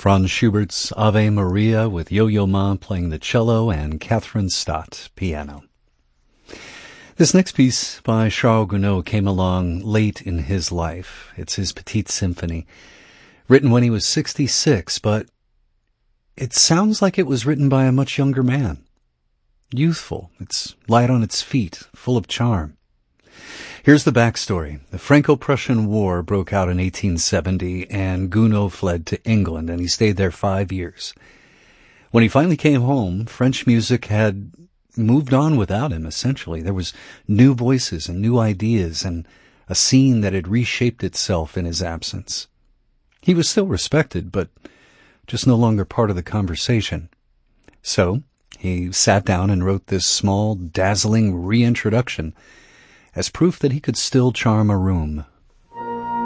Franz Schubert's Ave Maria with Yo-Yo Ma playing the cello and Catherine Stott piano. This next piece by Charles Gounod came along late in his life. It's his Petite Symphony, written when he was 66, but it sounds like it was written by a much younger man. Youthful, it's light on its feet, full of charm. Here's the backstory. The Franco-Prussian War broke out in 1870, and Gounod fled to England, and he stayed there 5 years. When he finally came home, French music had moved on without him, essentially. There was new voices and new ideas, and a scene that had reshaped itself in his absence. He was still respected, but just no longer part of the conversation. So he sat down and wrote this small, dazzling reintroduction as proof that he could still charm a room